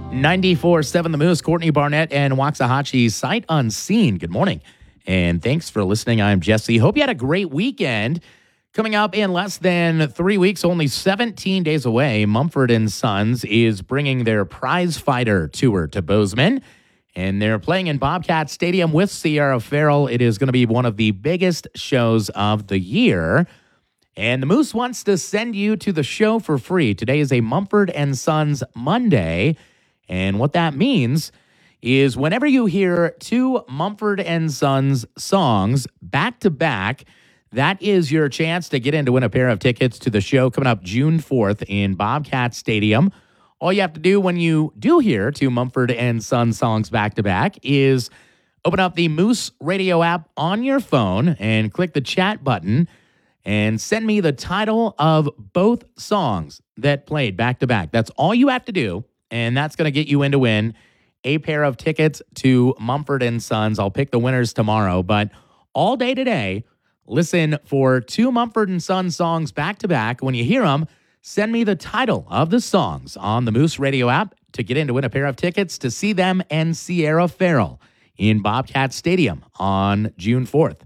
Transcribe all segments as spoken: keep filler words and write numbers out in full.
ninety-four point seven The Moose, Courtney Barnett and Waxahachie, Sight Unseen. Good morning, and thanks for listening. I'm Jesse. Hope you had a great weekend. Coming up in less than three weeks, only seventeen days away, Mumford and Sons is bringing their Prize Fighter Tour to Bozeman, and they're playing in Bobcat Stadium with Sierra Farrell. It is going to be one of the biggest shows of the year. And the Moose wants to send you to the show for free. Today is a Mumford and Sons Monday. And what that means is whenever you hear two Mumford and Sons songs back to back, that is your chance to get in to win a pair of tickets to the show coming up June fourth in Bobcat Stadium. All you have to do when you do hear two Mumford and Sons songs back to back is open up the Moose Radio app on your phone and click the chat button and send me the title of both songs that played back to back. That's all you have to do, and that's going to get you in to win a pair of tickets to Mumford and Sons. I'll pick the winners tomorrow, but all day today, listen for two Mumford and Sons songs back to back. When you hear them, send me the title of the songs on the Moose Radio app to get in to win a pair of tickets to see them and Sierra Farrell in Bobcat Stadium on June fourth.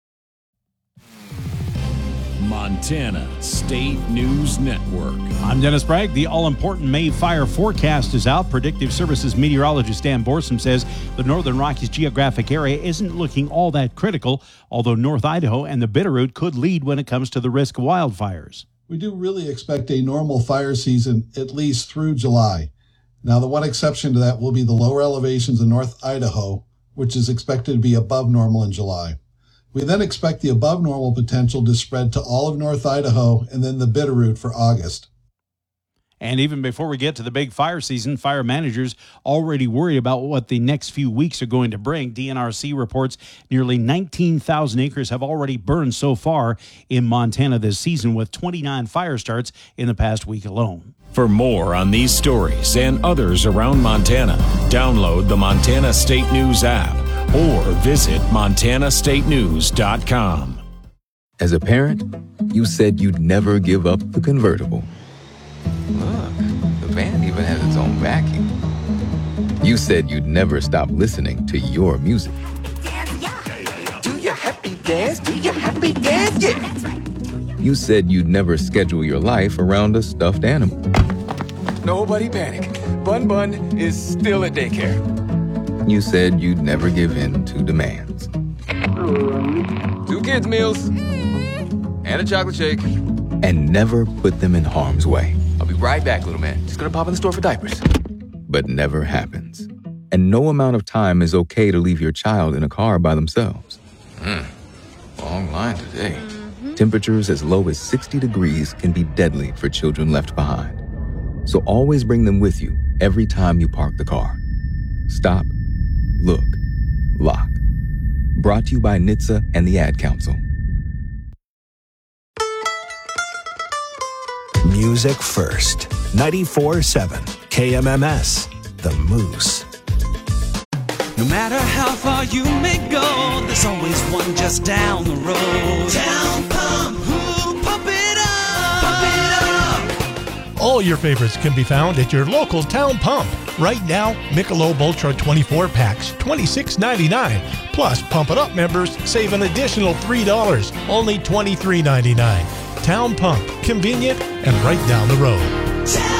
Montana State News Network. I'm Dennis Bragg. The all-important May fire forecast is out. Predictive Services meteorologist Dan Borsom says the Northern Rockies geographic area isn't looking all that critical, although North Idaho and the Bitterroot could lead when it comes to the risk of wildfires. We do really expect a normal fire season at least through July. Now, the one exception to that will be the lower elevations in North Idaho, which is expected to be above normal in July. We then expect the above normal potential to spread to all of North Idaho and then the Bitterroot for August. And even before we get to the big fire season, fire managers already worry about what the next few weeks are going to bring. D N R C reports nearly nineteen thousand acres have already burned so far in Montana this season, with twenty-nine fire starts in the past week alone. For more on these stories and others around Montana, download the Montana State News app or visit montana state news dot com. As a parent, you said you'd never give up the convertible. Look, the van even has its own vacuum. You said you'd never stop listening to your music. Do your happy dance, do your happy dance, yeah. That's right. You said you'd never schedule your life around a stuffed animal. Nobody panic. Bun Bun is still at daycare. You said you'd never give in to demands. Two kids' meals and a chocolate shake. And never put them in harm's way. I'll be right back, little man. Just gonna pop in the store for diapers. But never happens. And no amount of time is okay to leave your child in a car by themselves. Mm, long line today. Mm-hmm. Temperatures as low as sixty degrees can be deadly for children left behind. So always bring them with you every time you park the car. Stop. Look. Lock. Brought to you by N H T S A and the Ad Council. Music first. ninety-four point seven K M M S, The Moose. No matter how far you may go, there's always one just down the road. Town Pump, ooh, pump it up, pump it up. All your favorites can be found at your local Town Pump. Right now, Michelob Ultra twenty-four packs, twenty-six ninety-nine. Plus, Pump It Up members save an additional three dollars, only twenty-three ninety-nine. Town Pump, convenient and right down the road.